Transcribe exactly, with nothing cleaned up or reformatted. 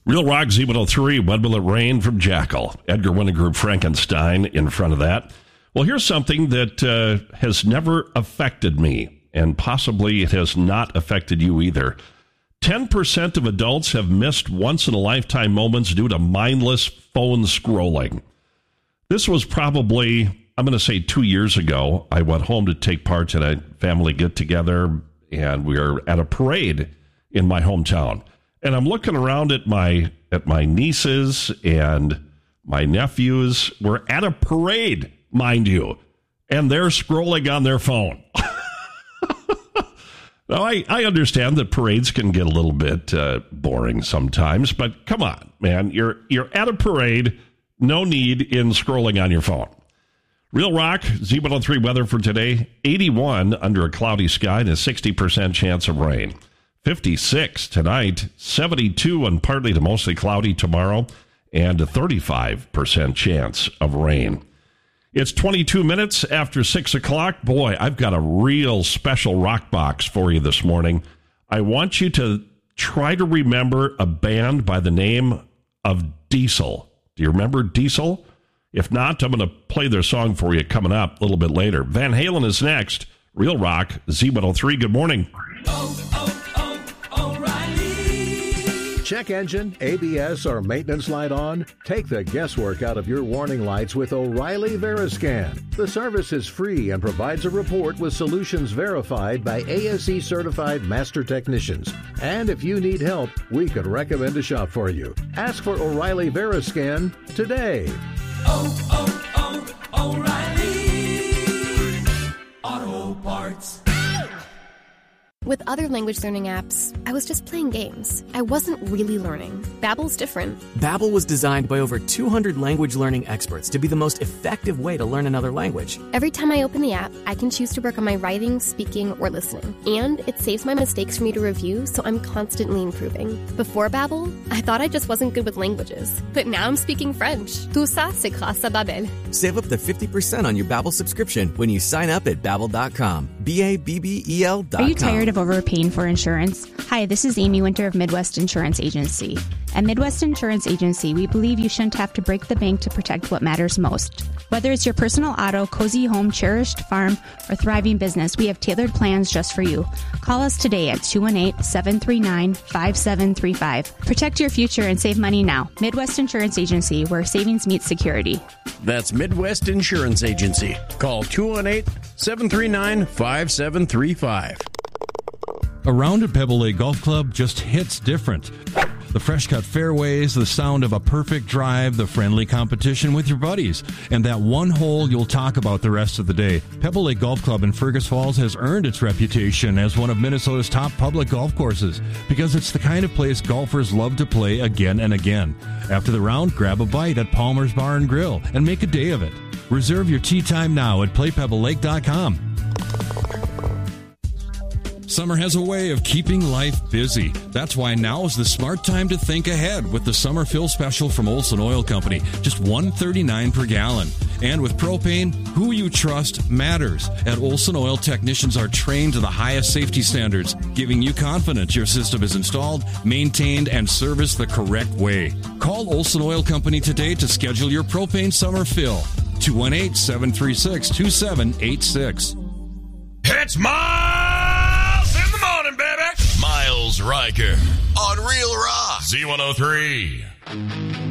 Real Rock Z one oh three, When Will It Rain from Jackal. Edgar Winter Group Frankenstein in front of that. Well, here's something that uh, has never affected me, and possibly it has not affected you either. ten percent of adults have missed once-in-a-lifetime moments due to mindless phone scrolling. This was probably, I'm going to say two years ago. I went home to take part in a family get-together, and we were at a parade in my hometown. And I'm looking around at my at my nieces and my nephews. We're at a parade, mind you, and they're scrolling on their phone. Now, I, I understand that parades can get a little bit uh, boring sometimes, but come on, man. You're you're at a parade. No need in scrolling on your phone. Real Rock, Z one oh three weather for today. eighty-one under a cloudy sky and a sixty percent chance of rain. fifty-six tonight, seventy-two and partly to mostly cloudy tomorrow, and a thirty-five percent chance of rain. It's twenty-two minutes after six o'clock. Boy, I've got a real special rock box for you this morning. I want you to try to remember a band by the name of Diesel. Do you remember Diesel? If not, I'm going to play their song for you coming up a little bit later. Van Halen is next. Real Rock, Z one oh three. Good morning. Oh, oh. Check engine, A B S, or maintenance light on? Take the guesswork out of your warning lights with O'Reilly Veriscan. The service is free and provides a report with solutions verified by A S E certified master technicians. And if you need help, we could recommend a shop for you. Ask for O'Reilly Veriscan today. Oh, oh, oh, O'Reilly Auto Parts. With other language learning apps, I was just playing games. I wasn't really learning. Babbel's different. Babbel was designed by over two hundred language learning experts to be the most effective way to learn another language. Every time I open the app, I can choose to work on my writing, speaking, or listening. And it saves my mistakes for me to review, so I'm constantly improving. Before Babbel, I thought I just wasn't good with languages. But now I'm speaking French. Tout ça, c'est grâce à Babbel. Save up to fifty percent on your Babbel subscription when you sign up at Babbel dot com. B A B B E L dot com. Are you tired of overpaying for insurance? Hi, this is Amy Winter of Midwest Insurance Agency. At Midwest Insurance Agency, we believe you shouldn't have to break the bank to protect what matters most. Whether it's your personal auto, cozy home, cherished farm, or thriving business, we have tailored plans just for you. Call us today at two one eight, seven three nine, five seven three five. Protect your future and save money now. Midwest Insurance Agency, where savings meets security. That's Midwest Insurance Agency. Call two one eight, seven three nine, five seven three five. A round at Pebble Lake Golf Club just hits different. The fresh-cut fairways, the sound of a perfect drive, the friendly competition with your buddies, and that one hole you'll talk about the rest of the day. Pebble Lake Golf Club in Fergus Falls has earned its reputation as one of Minnesota's top public golf courses because it's the kind of place golfers love to play again and again. After the round, grab a bite at Palmer's Bar and Grill and make a day of it. Reserve your tee time now at play pebble lake dot com. Summer has a way of keeping life busy. That's why now is the smart time to think ahead with the summer fill special from Olson Oil Company. Just one dollar and thirty-nine cents per gallon. And with propane, who you trust matters. At Olson Oil, technicians are trained to the highest safety standards, giving you confidence your system is installed, maintained, and serviced the correct way. Call Olson Oil Company today to schedule your propane summer fill. two one eight, seven three six, two seven eight six. It's Miles in the morning, baby. Miles Riker on Real Rock Z one oh three.